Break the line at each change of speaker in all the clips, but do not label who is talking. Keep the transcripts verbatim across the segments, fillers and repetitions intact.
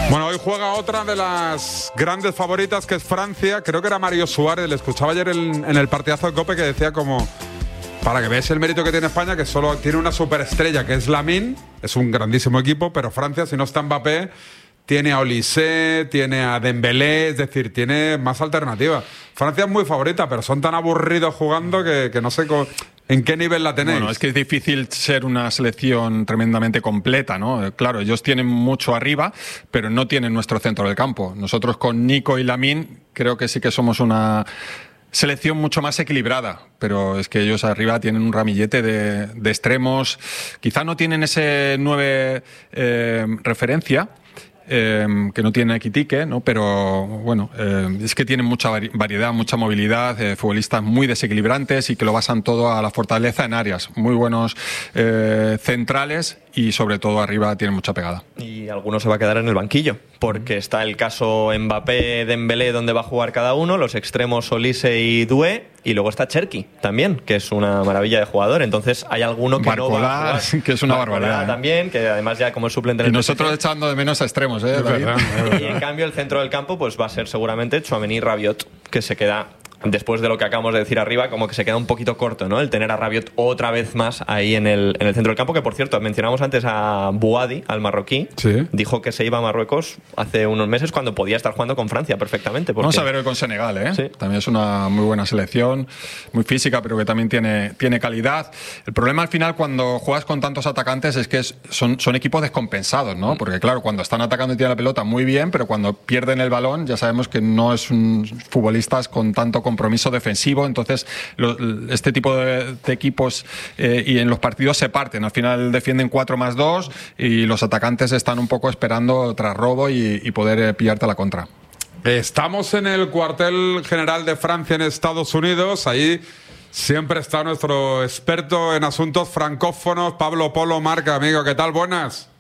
Bueno, hoy juega otra de las grandes favoritas, que es Francia. Creo que era Mario Suárez, le escuchaba ayer en, en el partidazo de COPE, que decía como, para que veáis el mérito que tiene España, que solo tiene una superestrella, que es Lamine, es un grandísimo equipo, pero Francia, si no está Mbappé, tiene a Olise, tiene a Dembélé, es decir, tiene más alternativas. Francia es muy favorita, pero son tan aburridos jugando que, que no sé cómo, en qué nivel la tenéis.
Bueno, es que es difícil ser una selección tremendamente completa, ¿no? Claro, ellos tienen mucho arriba, pero no tienen nuestro centro del campo. Nosotros con Nico y Lamine creo que sí que somos una selección mucho más equilibrada, pero es que ellos arriba tienen un ramillete de, de extremos. Quizá no tienen ese nueve eh, referencia, Eh, que no tiene Equitique, ¿no? Pero bueno, eh, es que tienen mucha vari- variedad, mucha movilidad, eh, futbolistas muy desequilibrantes y que lo basan todo a la fortaleza en áreas, muy buenos eh, centrales y sobre todo arriba tienen mucha pegada.
Y alguno se va a quedar en el banquillo, porque está el caso Mbappé, Dembélé, donde va a jugar cada uno, los extremos Olise y Doué, y luego está Cherki también, que es una maravilla de jugador. Entonces hay alguno que
Barcola,
no va a jugar.
que es una
Barcola
barbaridad, ¿eh?
también, que además ya como el suplente en
Y
el
nosotros
P S G.
echando de menos a extremos, ¿eh, David?
Y en cambio el centro del campo pues va a ser seguramente Tchouaméni, Rabiot, que se queda, después de lo que acabamos de decir arriba, como que se queda un poquito corto, ¿no? El tener a Rabiot otra vez más ahí en el, en el centro del campo, que por cierto, mencionamos antes a Bouadi, al marroquí.
Sí.
Dijo que se iba a Marruecos hace unos meses cuando podía estar jugando con Francia perfectamente. Porque...
Vamos a ver hoy con Senegal, ¿eh?
Sí.
También es una muy buena selección, muy física, pero que también tiene, tiene calidad. El problema al final cuando juegas con tantos atacantes es que es, son, son equipos descompensados, ¿no? Porque claro, cuando están atacando y tienen la pelota muy bien, pero cuando pierden el balón ya sabemos que no es un futbolistas con tanto compromiso defensivo. Entonces lo, este tipo de, de equipos eh, y en los partidos se parten. Al final defienden cuatro más dos y los atacantes están un poco esperando tras robo y, y poder eh, pillarte a la contra.
Estamos en el cuartel general de Francia en Estados Unidos. Ahí siempre está nuestro experto en asuntos francófonos, Pablo Polo Marca. Amigo, ¿qué tal? Buenas.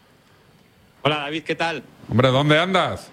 Hola David, ¿qué tal?
Hombre, ¿dónde andas?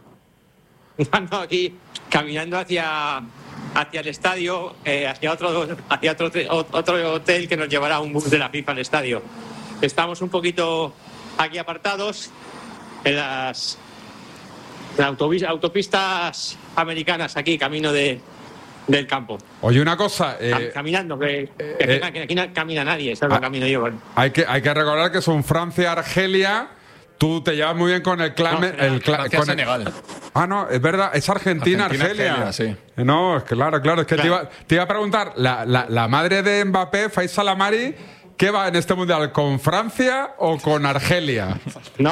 Ando aquí caminando hacia, hacia el estadio, eh, hacia, otro, hacia otro, otro hotel que nos llevará un bus de la FIFA al estadio. Estamos un poquito aquí apartados en las, en autovis, autopistas americanas, aquí, camino de, del campo.
Oye, una cosa. Eh,
Cam, caminando, que, que,
eh,
aquí, que aquí no camina nadie, solo
ah,
camino yo. Bueno.
Hay que, hay que recordar que son Francia-Argelia. Tú te llevas muy bien con el clan.
No,
el clan
Francia,
con el,
Senegal.
Ah, no, es verdad, es Argentina,
Argentina,
Argelia.
Argelia, sí.
No, es que claro, claro, es que
Claro.
Te, iba, te iba a preguntar, la, la, la madre de Mbappé, Faisal Amari, ¿qué va en este mundial? ¿Con Francia o con Argelia?
No.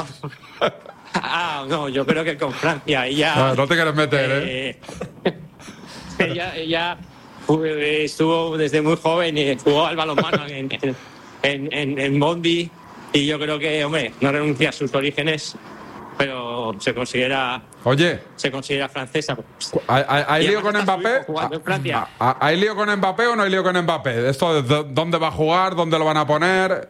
Ah, no, yo creo que con Francia. Ella,
Ah, no te quieres meter, ¿eh?
eh, ella, ella fue- estuvo desde muy joven y jugó al balonmano en, en, en, en Bondi, y yo creo que, hombre, no renuncia a sus orígenes, pero se considera
Oye,
se considera francesa.
¿hay, hay- hay
Y
lío
además
con
está su
Mbappé?
hijo jugando en Francia.
Ah, ah, ¿Hay lío con Mbappé o no hay lío con Mbappé? ¿Esto de dónde va a jugar? ¿Dónde lo van a poner?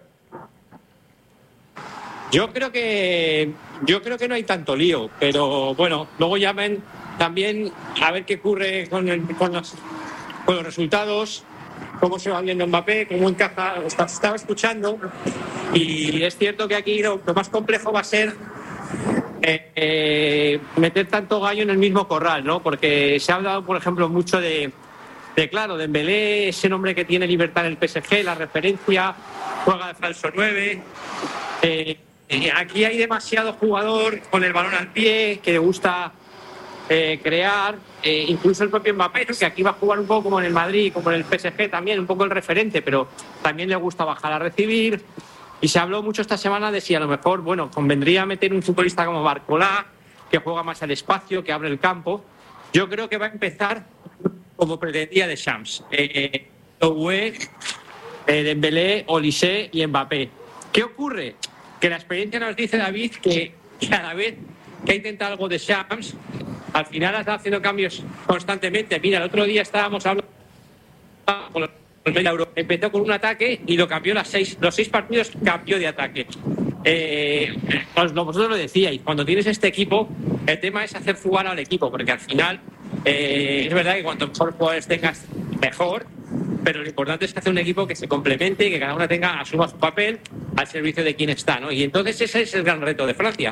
Yo creo que yo creo que no hay tanto lío, pero bueno, luego llamen también a ver qué ocurre con, el- con, los, con los resultados, cómo se va viendo Mbappé, cómo encaja. Está- Estaba escuchando y es cierto que aquí lo, lo más complejo va a ser eh, eh, meter tanto gallo en el mismo corral, ¿no? Porque se ha hablado, por ejemplo, mucho de, de claro, Dembélé, ese nombre que tiene libertad en el P S G, la referencia, juega de falso nueve. Eh, eh, aquí hay demasiado jugador con el balón al pie que le gusta eh, crear, eh, incluso el propio Mbappé, que aquí va a jugar un poco como en el Madrid, como en el P S G también, un poco el referente, pero también le gusta bajar a recibir. Y se habló mucho esta semana de si a lo mejor, bueno, convendría meter un futbolista como Barcola, que juega más al espacio, que abre el campo. Yo creo que va a empezar como pretendía Deschamps. Eh, Doué, eh, Dembélé, Olise y Mbappé. ¿Qué ocurre? Que la experiencia nos dice, David, que cada vez que ha intentado algo de Deschamps, al final está haciendo cambios constantemente. Mira, el otro día estábamos hablando con los media Euro. Empezó con un ataque y lo cambió las seis, los seis partidos, cambió de ataque. Eh, os, vosotros lo decíais, cuando tienes este equipo, el tema es hacer jugar al equipo, porque al final eh, es verdad que cuanto mejor jugadores tengas, mejor, pero lo importante es que hacer un equipo que se complemente y que cada uno tenga, asuma su papel al servicio de quien está, ¿no? Y entonces ese es el gran reto de Francia.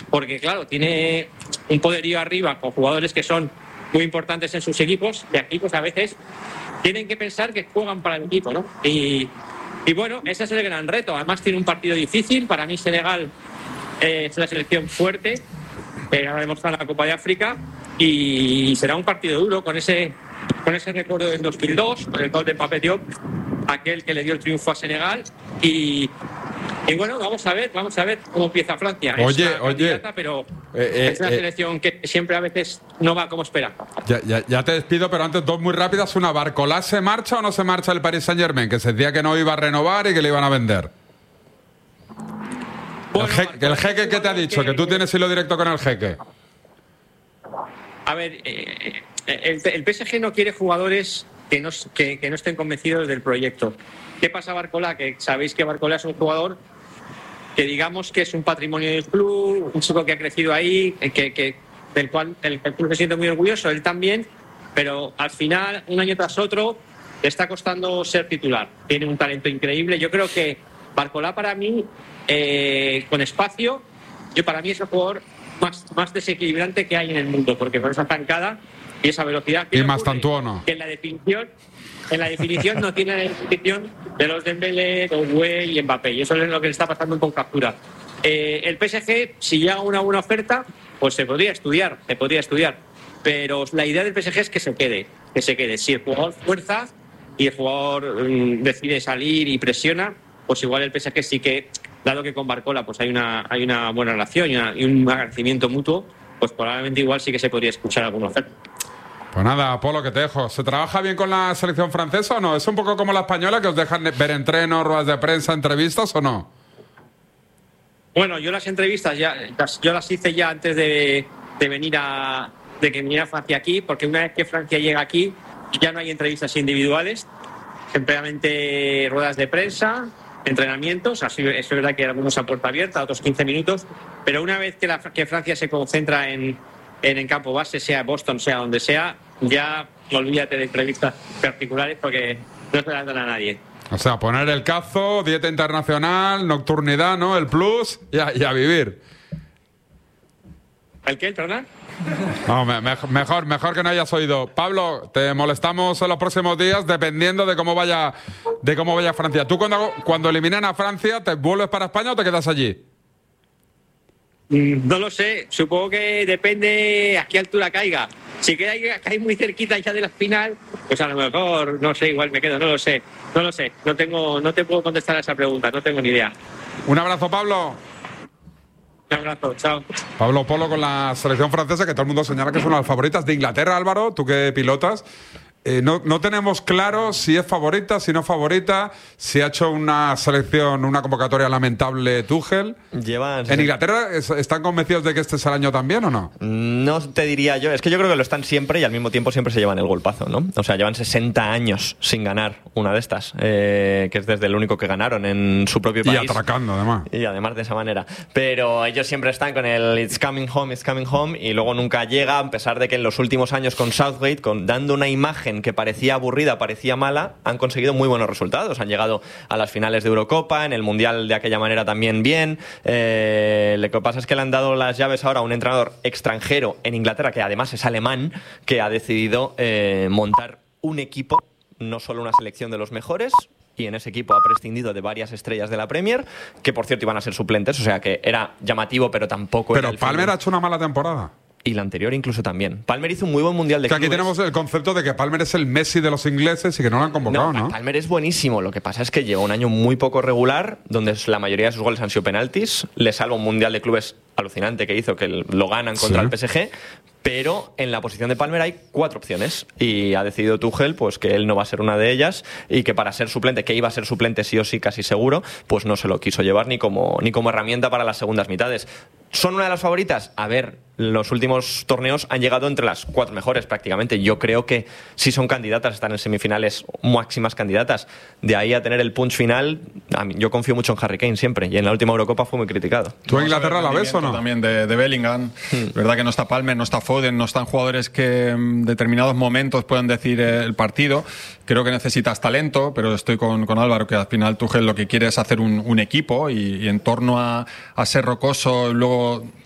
porque claro, tiene un poderío arriba con jugadores que son muy importantes en sus equipos, y aquí pues a veces tienen que pensar que juegan para el equipo, ¿no? Y, y bueno, ese es el gran reto. Además tiene un partido difícil. Para mí Senegal eh, es una selección fuerte, eh, ha demostrado en la Copa de África, y será un partido duro con ese con ese recuerdo del dos mil dos, con el gol de Mbappé Diop, aquel que le dio el triunfo a Senegal. Y, y bueno, vamos a ver, vamos a ver cómo empieza Francia.
Oye,
es una
oye,
candidata, pero
eh, eh,
es una
eh,
selección que siempre a veces no va como espera.
Ya, ya, ya te despido, pero antes dos muy rápidas. Una, ¿Barcolá se marcha o no se marcha el Paris Saint-Germain? Que se decía que no iba a renovar y que le iban a vender.
Bueno,
el, jeque, el jeque, ¿qué te ha dicho? Que, que tú tienes hilo directo con el jeque.
A ver, eh, el, el P S G no quiere jugadores que no, que, que no estén convencidos del proyecto. ¿Qué pasa a Barcolá? Que sabéis que Barcolá es un jugador que digamos que es un patrimonio del club, un chico que ha crecido ahí, que, que, del cual el, el club se siente muy orgulloso, él también, pero al final, un año tras otro, le está costando ser titular. Tiene un talento increíble. Yo creo que Barcolá para mí, eh, con espacio, yo para mí es el jugador más, más desequilibrante que hay en el mundo, porque con esa zancada y esa velocidad...
Y más tantuono.
Que en la definición... En la definición no tiene la definición de los Dembélé, Doué y Mbappé, y eso es lo que le está pasando con captura. Eh, el P S G, si llega una buena oferta, pues se podría estudiar, se podría estudiar. Pero la idea del P S G es que se quede, que se quede. Si el jugador fuerza y el jugador um, decide salir y presiona, pues igual el P S G sí que, dado que con Barcola pues hay una hay una buena relación y, una, y un agradecimiento mutuo, pues probablemente igual sí que se podría escuchar alguna oferta.
Pues nada, Polo, que te dejo. ¿Se trabaja bien con la selección francesa o no? ¿Es un poco como la española, que os dejan ver entrenos, ruedas de prensa, entrevistas o no?
Bueno, yo las entrevistas ya las, yo las hice ya antes de, de venir a de que viniera Francia aquí, porque una vez que Francia llega aquí ya no hay entrevistas individuales, simplemente ruedas de prensa, entrenamientos. Así es verdad que algunos a puerta abierta, otros quince minutos, pero una vez que, la, que Francia se concentra en en el campo base, sea Boston, sea donde sea, ya olvídate de entrevistas particulares porque no se las dan a nadie.
O sea, poner el cazo, dieta internacional, nocturnidad, ¿no? El plus y a, y a vivir.
¿El qué, perdón?
No, me, me, mejor, mejor que no hayas oído. Pablo, te molestamos en los próximos días dependiendo de cómo vaya, de cómo vaya Francia. ¿Tú cuando, cuando eliminen a Francia, te vuelves para España o te quedas allí?
No lo sé, supongo que depende a qué altura caiga. Si cae, cae muy cerquita ya de la final, pues a lo mejor, no sé, igual me quedo, no lo sé, no lo sé, no tengo, no te puedo contestar a esa pregunta, no tengo ni idea.
Un abrazo, Pablo.
Un abrazo, chao.
Pablo Polo con la selección francesa, que todo el mundo señala que son las favoritas de Inglaterra. Álvaro, tú que pilotas, eh, no, no tenemos claro si es favorita, si no favorita, si ha hecho una selección, una convocatoria lamentable Tuchel.
Llevan...
¿En Inglaterra están convencidos de que este es el año también o no?
No te diría yo, es que yo creo que lo están siempre y al mismo tiempo siempre se llevan el golpazo, ¿no? O sea, llevan sesenta años sin ganar una de estas, eh, que es desde el único que ganaron en su propio país.
Y atracando, además.
Y además de esa manera. Pero ellos siempre están con el It's coming home, it's coming home, y luego nunca llega, a pesar de que en los últimos años con Southgate, con, dando una imagen que parecía aburrida, parecía mala, han conseguido muy buenos resultados. Han llegado a las finales de Eurocopa, en el Mundial de aquella manera también bien. Eh, lo que pasa es que le han dado las llaves ahora a un entrenador extranjero en Inglaterra, que además es alemán, que ha decidido eh, montar un equipo, no solo una selección de los mejores, y en ese equipo ha prescindido de varias estrellas de la Premier, que por cierto iban a ser suplentes, o sea que era llamativo, pero tampoco
pero
era el
Palmer
fin.
ha hecho una mala temporada.
Y la anterior incluso también. Palmer hizo un muy buen mundial de
que
clubes.
Aquí tenemos el concepto de que Palmer es el Messi de los ingleses y que no lo han convocado, ¿no?
No, Palmer es buenísimo. Lo que pasa es que lleva un año muy poco regular, donde la mayoría de sus goles han sido penaltis. Le salva un mundial de clubes alucinante que hizo, que lo ganan contra
sí.
el P S G. Pero en la posición de Palmer hay cuatro opciones y ha decidido Tuchel pues que él no va a ser una de ellas y que para ser suplente, que iba a ser suplente sí o sí casi seguro, pues no se lo quiso llevar ni como, ni como herramienta para las segundas mitades. ¿Son una de las favoritas? A ver, los últimos torneos han llegado entre las cuatro mejores prácticamente. Yo creo que sí son candidatas, están en semifinales máximas candidatas. De ahí a tener el punch final, a mí, yo confío mucho en Harry Kane siempre y en la última Eurocopa fue muy criticado.
¿Tú en Inglaterra la ves o no?
También de, de Bellingham. Hmm. Verdad que no está Palmer, no está Foden, no están jugadores que en determinados momentos puedan decir el partido. Creo que necesitas talento, pero estoy con, con Álvaro, que al final Tuchel lo que quiere es hacer un, un equipo y, y en torno a, a ser rocoso, luego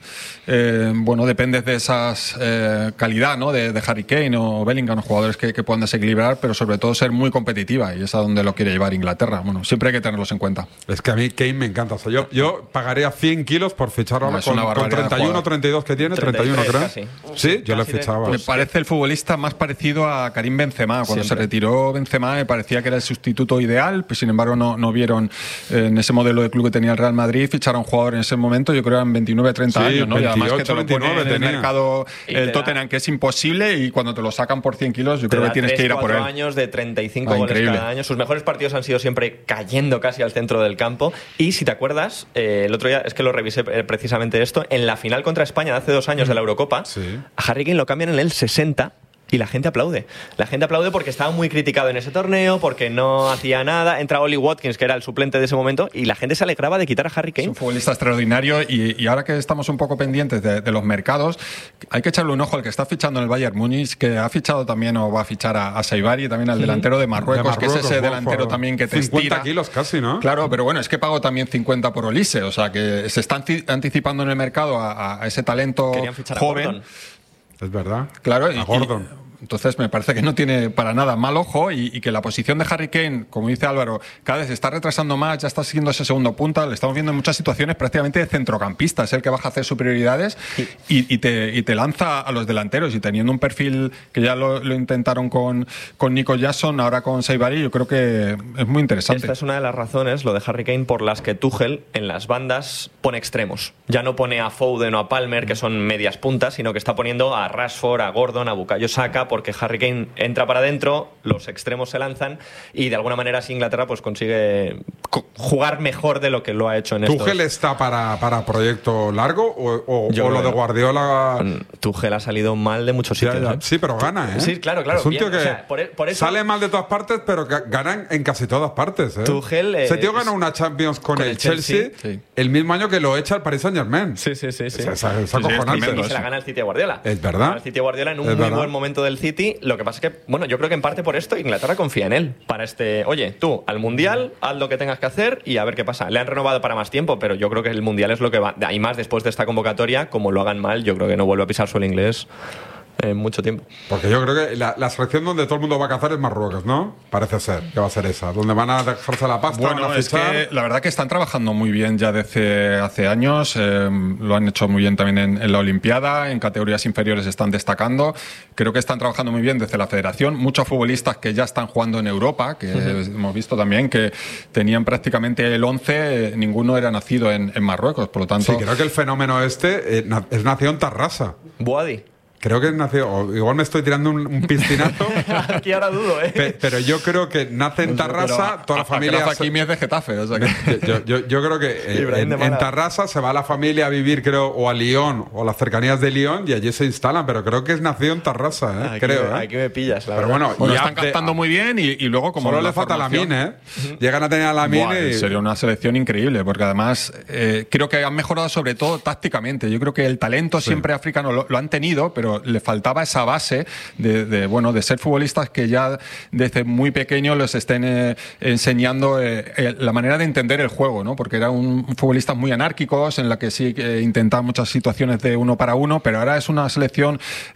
eh, bueno, dependes de esas eh, calidad, ¿no? De, de Harry Kane o Bellingham, jugadores que, que puedan desequilibrar, pero sobre todo ser muy competitiva, y es a donde lo quiere llevar Inglaterra. Bueno, siempre hay que tenerlos en cuenta.
Es que a mí Kane me encanta. O sea, yo, yo pagaría cien kilos por ficharlo
No,
ahora
es
con,
una
con
barbaridad
treinta y uno, treinta y dos que tiene, treinta y uno creo.
Casi.
Sí, yo lo
Casi de-
fichaba.
Me parece el futbolista más parecido a Karim Benzema. Cuando
Siempre.
se retiró Benzema me parecía que era el sustituto ideal, pues sin embargo no, no vieron eh, en ese modelo de club que tenía el Real Madrid, ficharon a un jugador en ese momento, yo creo que eran veintinueve, treinta
Sí,
años, ¿no? Y además que te lo
veintiocho,
pone en el
tenía.
mercado
Y te
el
da-
Tottenham, que es imposible, y cuando te lo sacan por cien kilos yo
Te
creo que
da
tienes
tres,
que ir a por
cuatro
él.
años de treinta y cinco
Ah,
goles
increíble.
cada año. Sus mejores partidos han sido siempre cayendo casi al centro del campo. Y si te acuerdas, eh, el otro día es que lo revisé eh, precisamente esto, en la final contra España de hace dos años de la Eurocopa,
Sí.
a Harry Kane lo cambian en el sesenta. Y la gente aplaude. La gente aplaude porque estaba muy criticado en ese torneo, porque no hacía nada. Entra Oli Watkins, que era el suplente de ese momento, y la gente se alegraba de quitar a Harry
Es
Kane.
un futbolista extraordinario, y, y ahora que estamos un poco pendientes de, de los mercados, hay que echarle un ojo al que está fichando en el Bayern Múnich, que ha fichado también o va a fichar a, a Saibari, también al delantero de Marruecos,
De
que es ese
Marruecos,
delantero
ojo,
también que te
cincuenta
estira.
kilos casi, ¿no?
Claro, pero bueno, es que pagó también cincuenta por Olise, o sea que se está anti- anticipando en el mercado a, a ese talento
Querían fichar a
joven.
Gordon.
Es verdad.
Claro, y,
A Gordon.
y- entonces me parece que no tiene para nada mal ojo, y, y que la posición de Harry Kane, como dice Álvaro, cada vez se está retrasando más, ya está siendo ese segundo punta, le estamos viendo en muchas situaciones prácticamente de centrocampista, es el que baja a hacer superioridades y, y, te, y te lanza a los delanteros, y teniendo un perfil que ya lo, lo intentaron con, con Nico Jackson, ahora con Saibari, yo creo que es muy interesante.
Esta es una de las razones, lo de Harry Kane, por las que Tuchel en las bandas pone extremos. Ya no pone a Foden o a Palmer, que son medias puntas, sino que está poniendo a Rashford, a Gordon, a Bukayo Saka, porque Harry Kane entra para adentro, los extremos se lanzan, y de alguna manera así Inglaterra pues consigue co- jugar mejor de lo que lo ha hecho en estos...
¿Tuchel está para, para proyecto largo o, o-
Yo
o lo
creo-
de Guardiola?
Tuchel ha salido mal de muchos
Ya,
sitios.
ya.
¿eh?
Sí, pero gana, ¿eh?
Sí, claro, claro,
Es un
bien,
tío que
o sea, por e- por eso-
sale mal de todas partes, pero ga- gana en casi todas partes. ¿eh?
Tuchel, eh,
Ese tío
es-
ganó una Champions con,
con
el
el
Chelsea,
Chelsea.
Sí.
el mismo año que lo echa el Paris Saint-Germain.
Sí, sí, sí. sí.
Es, es- es
Sí, sí, es
acojonante.
tremendo
Y se la gana el City a Guardiola.
Es verdad.
Gana El City a Guardiola en un
Es
muy
verdad.
buen momento del City. Lo que pasa es que, bueno, yo creo que en parte por esto Inglaterra confía en él. Para este, oye, tú al Mundial, haz lo que tengas que hacer y a ver qué pasa. Le han renovado para más tiempo, pero yo creo que el Mundial es lo que va. Y más después de esta convocatoria, como lo hagan mal, yo creo que no vuelve a pisar suelo inglés en mucho tiempo.
Porque yo creo que la, la selección donde todo el mundo va a cazar es Marruecos, ¿no? Parece ser que va a ser esa. Donde van a dejarse la pasta, van
Bueno,
a
es
fichar.
que la verdad que están trabajando muy bien ya desde hace años, eh, lo han hecho muy bien también en, en la Olimpiada, en categorías inferiores están destacando, creo que están trabajando muy bien desde la federación, muchos futbolistas que ya están jugando en Europa, que hemos visto también que tenían prácticamente el once, eh, ninguno era nacido en, en Marruecos, por lo tanto...
Sí, creo que el fenómeno este eh, na- es nació en Tarrasa.
Boadi.
Creo que nació, o igual me estoy tirando un, un piscinazo,
Aquí ahora dudo, ¿eh?
pe- pero yo creo que nace en Tarrasa, toda la familia...
Aquí es de Getafe, o sea que...
Yo, yo, yo creo que eh,
Ibrahim de
en, en
Málaga.
Tarrasa se va la familia a vivir, creo, o a Lyon o a las cercanías de Lyon y allí se instalan, pero creo que es nacido en Tarrasa, ¿eh?
Aquí,
creo.
me,
¿eh?
aquí me pillas, la
Pero
verdad.
bueno,
Bueno,
ya
están
de-
captando muy bien, y, y luego como
Solo
la
le falta la
formación-
mine, ¿eh? Llegan a tener a la mine
Buah,
y...
sería una selección increíble, porque además eh, creo que han mejorado sobre todo tácticamente. Yo creo que el talento siempre africano lo, lo han tenido, pero le faltaba esa base de, de, bueno, de ser futbolistas que ya desde muy pequeños les estén eh, enseñando eh, eh, la manera de entender el juego, ¿no? Porque eran un, un futbolistas muy anárquicos en la que sí que intentaban muchas situaciones de uno para uno, pero ahora es una selección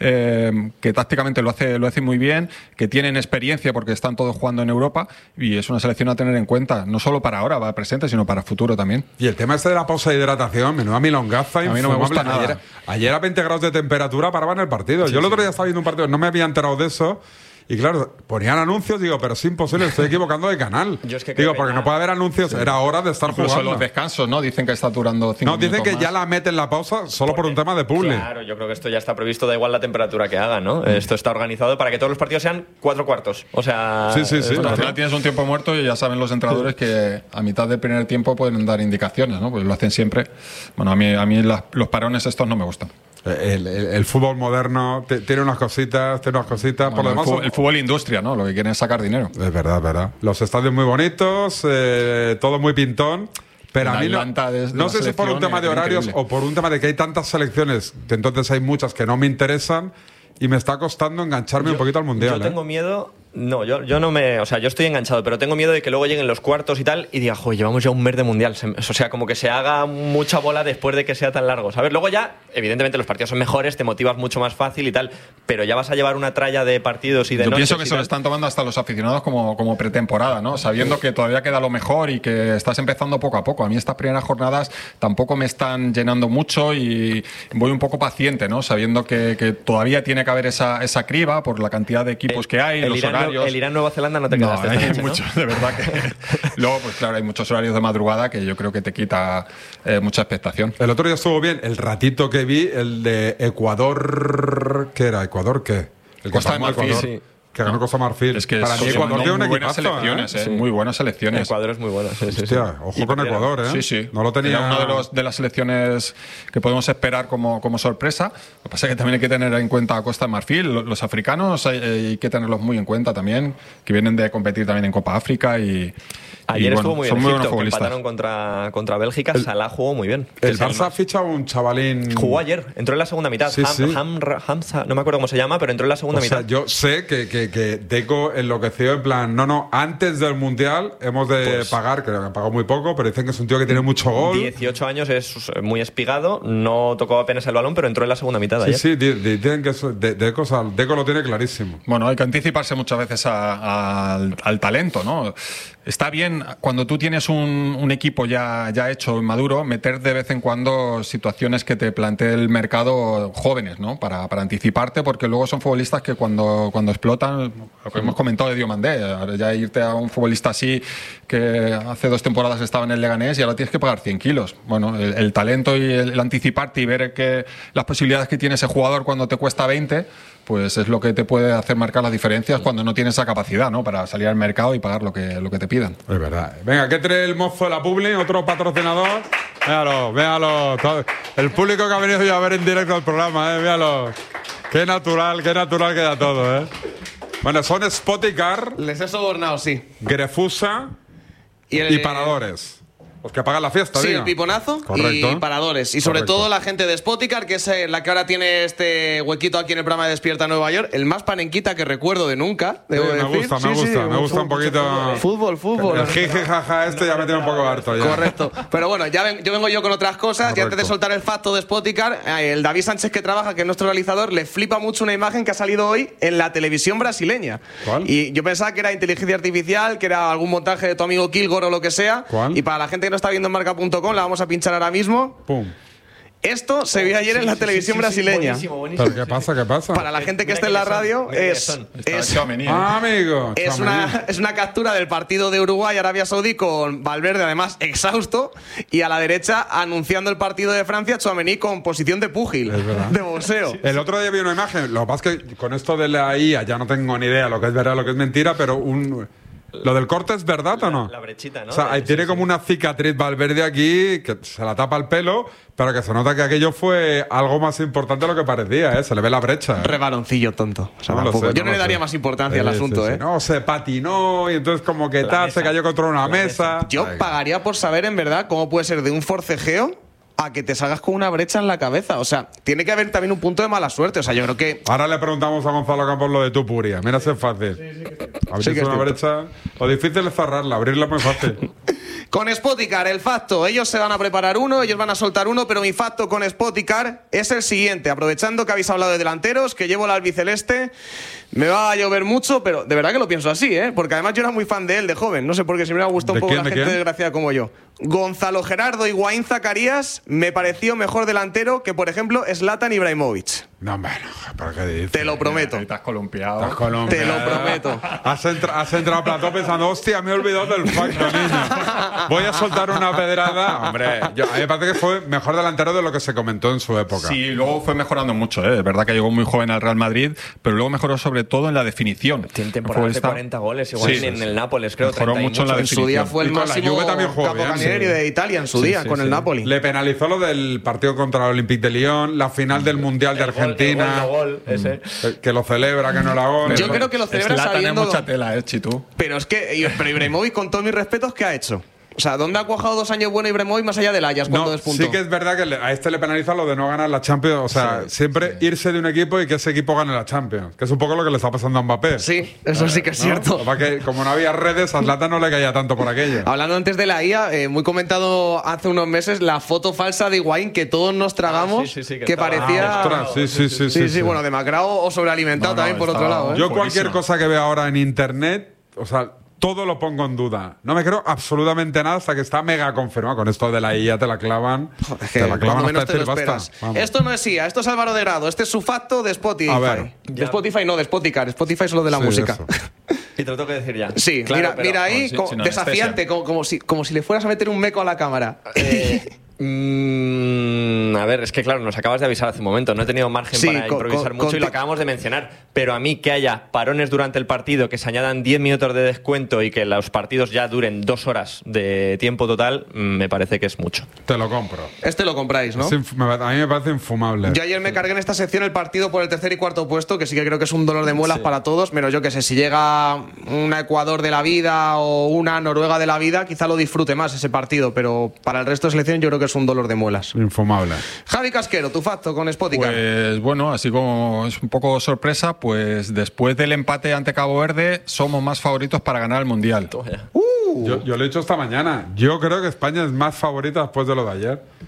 eh, que tácticamente lo hace, lo hace muy bien, que tienen experiencia porque están todos jugando en Europa, y es una selección a tener en cuenta, no solo para ahora, para presente, sino para futuro también.
Y el tema este de la pausa de hidratación, menuda milongaza.
A mí no me gusta
infumable.
nada.
Ayer, ayer a veinte grados de temperatura paraban el partido. Yo el otro día estaba viendo un partido, no me había enterado de eso. Y claro, ponían anuncios, digo, pero es imposible, estoy equivocando de canal.
Yo es que creo
digo,
que
porque
ya-
no puede haber anuncios, era hora de estar
Incluso
jugando.
los descansos, ¿no? Dicen que está durando cinco
No, dicen
minutos
que ya
más.
la meten la pausa solo por un tema de publi.
Claro, yo creo que esto ya está previsto, da igual la temperatura que hagan, ¿no? Esto está organizado para que todos los partidos sean cuatro cuartos. O sea.
Sí, sí, sí.
es
Bueno, al
una-
final tienes un tiempo muerto y ya saben los entrenadores que a mitad del primer tiempo pueden dar indicaciones, ¿no? Pues lo hacen siempre. Bueno, a mí, a mí las- los parones estos no me gustan.
El, el- el fútbol moderno t- tiene unas cositas, tiene unas cositas. por
Bueno,
lo
el,
demás,
fútbol,
son-
el fútbol industria, ¿no? Lo que quieren es sacar dinero.
Es verdad, es verdad. Los estadios muy bonitos, eh, todo muy pintón. Pero
La
a mí no,
Atlanta de- de
no
la
sé si por un
selección
tema de
es
horarios
increíble.
o por un tema de que hay tantas selecciones, que entonces hay muchas que no me interesan y me está costando engancharme un poquito al Mundial.
Yo
¿eh?
tengo miedo No, yo, yo no me... O sea, yo estoy enganchado, pero tengo miedo de que luego lleguen los cuartos y tal y diga, joder, llevamos ya un mes de Mundial. Se- o sea, como que se haga mucha bola después de que sea tan largo, ¿sabes? Luego ya, evidentemente, los partidos son mejores, te motivas mucho más fácil y tal, pero ya vas a llevar una tralla de partidos y de
Yo
noches
pienso que
y
se lo
tal.
están tomando hasta los aficionados como, como pretemporada, ¿no? Sabiendo que todavía queda lo mejor y que estás empezando poco a poco. A mí estas primeras jornadas tampoco me están llenando mucho y voy un poco paciente, ¿no? Sabiendo que, que todavía tiene que haber esa, esa criba por la cantidad de equipos que hay,
el
los
Irán,
horarios.
El Irán-Nueva Zelanda no te
No,
quedaste
hay
esta noche, ¿no?
muchos, de verdad que. Luego, pues claro, hay muchos horarios de madrugada que yo creo que te quita eh, mucha expectación.
El otro día estuvo bien, el ratito que vi, el de Ecuador. ¿Qué era? ¿Ecuador qué? El que
Costa de
ganó
Marfil,
Ecuador,
sí.
Que ganó Costa de Marfil.
Es que
Para
es-
mí
son
Ecuador tiene un
muy buenas
equipazo,
selecciones,
¿eh?
eh,
Sí.
muy buenas selecciones.
Ecuador es muy bueno. Sí, sí, sí.
Hostia, ojo
Y
con
perdieron.
Ecuador, ¿eh?
Sí, sí.
No lo tenía.
Era una de, los- de las selecciones que podemos esperar como, como sorpresa. Lo que pasa es que también hay que tener en cuenta a Costa de Marfil. Lo- Los africanos hay, hay que tenerlos muy en cuenta también, que vienen de competir también en Copa África y.
Ayer
y, bueno,
estuvo muy
son
bien
muy
Egipto,
buenos
que
futbolistas.
empataron contra, contra Bélgica. Salah jugó muy bien.
El
Que es
Barça ha fichado un chavalín.
Jugó ayer, entró en la segunda mitad.
Sí,
Ham-
sí.
Ham- Hamza, no me acuerdo cómo se llama, pero entró en la segunda
O sea,
mitad.
yo sé que, que, que Deco enloqueció en plan, no, no, antes del Mundial hemos de
Pues-
pagar, creo que pagó muy poco, pero dicen que es un tío que tiene mucho gol.
dieciocho años, es muy espigado, no tocó apenas el balón, pero entró en la segunda mitad
Sí,
ayer.
sí, di- di- dicen que eso- de- Deco, o sea, Deco lo tiene clarísimo.
Bueno, hay que anticiparse muchas veces a- a- al, al talento, ¿no? Está bien cuando tú tienes un, un equipo ya, ya hecho y maduro, meter de vez en cuando situaciones que te plantee el mercado jóvenes, ¿no? Para, para anticiparte, porque luego son futbolistas que cuando, cuando explotan, lo que hemos comentado de Diomandé, ahora ya irte a un futbolista así que hace dos temporadas estaba en el Leganés y ahora tienes que pagar cien kilos. Bueno, el, el talento y el, el anticiparte y ver que las posibilidades que tiene ese jugador cuando te cuesta veinte, pues es lo que te puede hacer marcar las diferencias cuando no tienes esa capacidad, ¿no? Para salir al mercado y pagar lo que, lo que te pidan.
Es verdad. Venga, ¿qué trae el mozo de la Publi? Otro patrocinador. Véalo, véalo. Todo- El público que ha venido ya a ver en directo al programa, ¿eh? Véalo. Qué natural, qué natural queda todo, ¿eh? Bueno, son Spoticar,
Les he sobornado, sí.
Grefusa
Y, el-
y Paradores. Los que pagan la fiesta,
Sí,
diga.
el piponazo
Correcto.
y paradores. Y sobre
Correcto.
todo la gente de Spoticar, que es eh, la que ahora tiene este huequito aquí en el programa de Despierta Nueva York, el más panenquita que recuerdo de nunca.
Sí,
debo
me
decir.
gusta, me
Sí, sí,
gusta, me gusta un poquito.
Fútbol, fútbol.
El jiji jaja este ya me tiene un poco harto ya.
Correcto. Pero bueno, ya ven- yo vengo yo con otras cosas. Y antes de
Correcto.
soltar el facto de Spoticar, eh, el David Sánchez que trabaja, que es nuestro realizador, le flipa mucho una imagen que ha salido hoy en la televisión brasileña.
¿Cuál?
Y yo pensaba que era inteligencia artificial, que era algún montaje de tu amigo Kilgore o lo que sea.
¿Cuál?
Y para la gente que no está viendo en marca punto com, la vamos a pinchar ahora mismo.
Pum.
Esto se vio ayer en la televisión brasileña.
Buenísimo, buenísimo.
¿Pero qué pasa? ¿Qué pasa?
Para la gente que
Mira
esté en la
quiénes son,
radio,
mira quiénes
es,
son.
Está
es,
Tchouaméni, ¿eh?
Ah, amigo.
es,
Tchouaméni.
una, es una captura del partido de Uruguay-Arabia Saudí con Valverde, además exhausto, y a la derecha anunciando el partido de Francia, Tchouaméni con posición de púgil,
Es verdad.
de boxeo.
El otro día vi una imagen, lo que pasa es que con esto de la I A ya no tengo ni idea lo que es verdad, lo que es mentira, pero un ¿lo del corte es verdad o no?
La brechita, ¿no?
O sea, ahí
Sí,
tiene
sí,
como
sí.
una cicatriz Valverde aquí que se la tapa el pelo, pero que se nota que aquello fue algo más importante de lo que parecía, ¿eh? Se le ve la brecha. ¿eh?
Rebaloncillo tonto. O sea,
No lo
tampoco-
sé,
yo no,
lo
le daría
sé.
más importancia al
Sí,
asunto,
sí, sí.
¿eh?
No, se patinó y entonces como que
La
tal,
mesa.
se cayó contra una
La
mesa.
Yo
Ay,
pagaría por saber en verdad cómo puede ser de un forcejeo a que te salgas con una brecha en la cabeza. O sea, tiene que haber también un punto de mala suerte. O sea, yo creo que
Ahora le preguntamos a Gonzalo Campos lo de tu puria. Mira si es fácil. Abrirse
que es
una
cierto.
brecha. Lo difícil es cerrarla, abrirla es muy fácil.
con Spoticar, el facto, ellos se van a preparar uno, ellos van a soltar uno, pero mi facto con Spoticar es el siguiente. Aprovechando que habéis hablado de delanteros, que llevo el albiceleste, me va a llover mucho, pero de verdad que lo pienso así, ¿eh? Porque además yo era muy fan de él, de joven. No sé por qué, si me hubiera gustado
¿De
un poco
quién,
la
de
gente
quién?
desgraciada como yo. Gonzalo Gerardo Higuaín Zacarías me pareció mejor delantero que, por ejemplo, Zlatan Ibrahimovic.
No, hombre, no, ¿para qué dices?
Te lo prometo.
Ahí te has columpiado.
Estás colombiano.
Te lo prometo.
Has, entra- has entrado a plató pensando, hostia, me he olvidado del facto, niño. Voy a soltar una pedrada. Hombre, yo- a mí me parece que fue mejor delantero de lo que se comentó en su época.
Sí, luego fue mejorando mucho, ¿eh? Es verdad que llegó muy joven al Real Madrid, pero luego mejoró sobre todo en la definición.
Tiene
Un
temporadas de
futbolista-
cuarenta goles, igual
Sí, sí,
en
sí.
el Nápoles, creo.
Mejoró
treinta y
mucho en la
En su día
definición.
fue el
Y con la
máximo
Juve también jugó bien,
capocannonieri
sí.
de Italia en su
Sí,
día,
sí,
con
sí.
el Napoli.
Le penalizó lo del partido contra el Olympique de Lyon, la final del Mundial de
El gol- el
Argentina,
gol, el gol, ese.
eh, que lo celebra, que no la gol.
Yo creo que lo celebra
Zlatan es
sabiendo...
mucha tela, ¿eh, Chitu?
Pero es que, pero Ibrahimovic, con todos mis respetos, ¿qué ha hecho? O sea, ¿dónde ha cuajado dos años bueno Ibrahimovic más allá del Ajax cuando
No,
despuntó?
sí que es verdad que le- a este le penaliza lo de no ganar la Champions. O sea,
Sí,
siempre irse de un equipo y que ese equipo gane la Champions. Que es un poco lo que le está pasando a Mbappé.
Sí, eso sí que es
¿no?
cierto.
Lo que pasa es que como no había redes, a Zlatan no le caía tanto por aquello.
Hablando antes de la I A, eh, muy comentado hace unos meses la foto falsa de Higuaín que todos nos tragamos,
Ah, sí, sí, sí, que
que
estaba-
parecía...
Ah, ostras, sí, sí, sí,
sí, sí, bueno, demacrado o sobrealimentado
No, no,
también por otro
estaba-
lado. ¿eh?
Yo cualquier
Buenísimo.
cosa que veo ahora en internet, o sea, todo lo pongo en duda. No me creo absolutamente nada hasta que está mega confirmado. Con esto de la I A te la clavan.
Es que
te la clavan
cuando
hasta
menos te lo
decir basta.
esperas.
Vamos.
Esto no es I A, esto es Álvaro de Grado, este es su facto de Spotify.
A ver.
De Spotify no, de Spotify. Spotify solo de la
Sí,
música.
eso.
Y te lo tengo que decir ya.
Sí,
Claro,
mira,
pero-
mira ahí,
con- sí,
como-
sin
desafiante, como, como si, como si le fueras a meter un meco a la cámara.
Eh, mm, a ver, es que claro, nos acabas de avisar hace un momento. No he tenido margen
Sí,
para
con-
improvisar
con-
mucho
con-
y lo acabamos de mencionar. Pero a mí que haya parones durante el partido, que se añadan diez minutos de descuento y que los partidos ya duren dos horas de tiempo total, mm, me parece que es mucho.
Te lo compro.
Este lo compráis, ¿no?
Es inf- me- a mí me parece infumable.
Yo ayer me cargué en esta sección el partido por el tercer y cuarto puesto, que sí que creo que es un dolor de muelas para todos, pero yo que sé, si llega una Ecuador de la vida o una Noruega de la vida, quizá lo disfrute más ese partido, pero para el resto de selección yo creo que es un dolor de muelas.
Infumable.
Javi Casquero, tu facto con Spotify.
Pues bueno, así como es un poco sorpresa, pues después del empate ante Cabo Verde somos más favoritos para ganar el Mundial.
Yo, yo lo he dicho esta mañana. Yo creo que España es más favorita después de lo de ayer.